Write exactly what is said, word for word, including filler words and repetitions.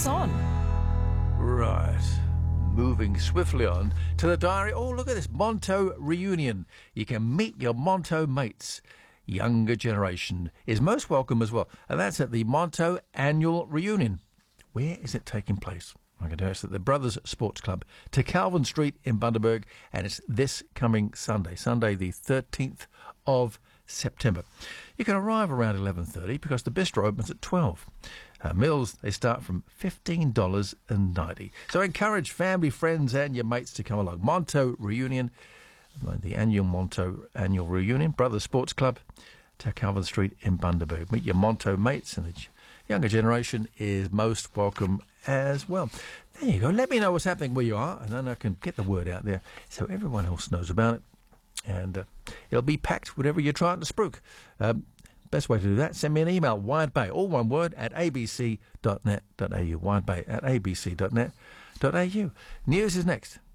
on? Right. Moving swiftly on to the diary. Oh, look at this. Monto reunion. You can meet your Monto mates. Younger generation is most welcome as well. And that's at the Monto annual reunion. Where is it taking place? I can tell you it's at the Brothers Sports Club to Calvin Street in Bundaberg. And it's this coming Sunday, Sunday the thirteenth of September. You can arrive around eleven thirty because the bistro opens at twelve. Uh, meals, they start from fifteen dollars ninety. So encourage family, friends and your mates to come along. Monto Reunion, the annual Monto annual reunion, Brothers Sports Club to Calvin Street in Bundaberg. Meet your Monto mates, and the younger generation is most welcome as well. There you go. Let me know what's happening where you are, and then I can get the word out there so everyone else knows about it. And uh, it'll be packed, whatever you're trying to spruik. Um, best way to do that, send me an email, widebay, all one word, at a b c dot net dot a u. widebay at a b c dot net dot a u. News is next.